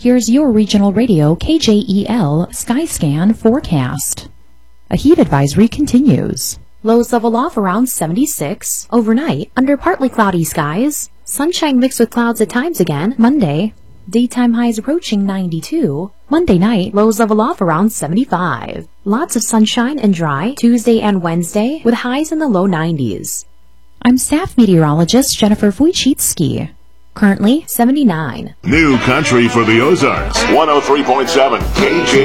Here's your regional radio KJEL Skyscan forecast. A heat advisory continues. Lows level off around 76. Overnight, under partly cloudy skies. Sunshine mixed with clouds at times again. Monday, daytime highs approaching 92. Monday night, lows level off around 75. Lots of sunshine and dry Tuesday and Wednesday with highs in the low 90s. I'm staff meteorologist Jennifer Wojcicki. Currently 79. New country for the Ozarks. 103.7 KJ.